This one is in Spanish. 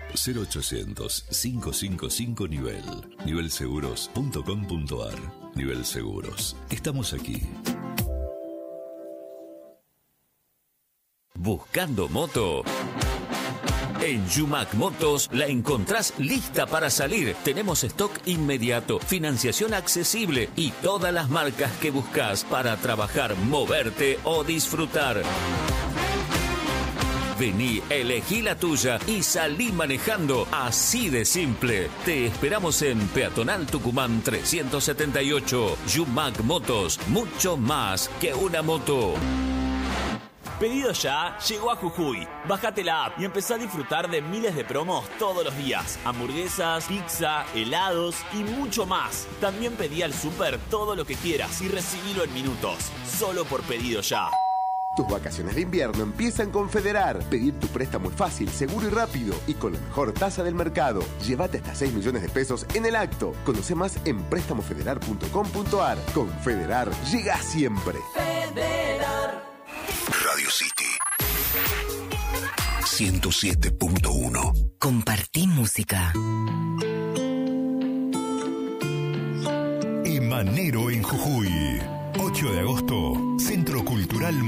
0800-555 nivelseguros.com.ar. Nivel Seguros. Estamos aquí. ¿Buscando moto? En Yumac Motos la encontrás lista para salir. Tenemos stock inmediato, financiación accesible y todas las marcas que buscas para trabajar, moverte o disfrutar. Vení, elegí la tuya y salí manejando, así de simple. Te esperamos en Peatonal Tucumán 378. Yumac Motos, mucho más que una moto. Pedido Ya llegó a Jujuy. Bájate la app y empezá a disfrutar de miles de promos todos los días. Hamburguesas, pizza, helados y mucho más. También pedí al súper todo lo que quieras y recibilo en minutos. Solo por Pedido Ya. Tus vacaciones de invierno empiezan con Federar. Pedir tu préstamo es fácil, seguro y rápido y con la mejor tasa del mercado. Llévate hasta 6 millones de pesos en el acto. Conoce más en prestamofederar.com.ar. Con Federar, llega siempre. Federar. Radio City 107.1. Compartí música. Emanero en Jujuy. 8 de agosto, Centro Cultural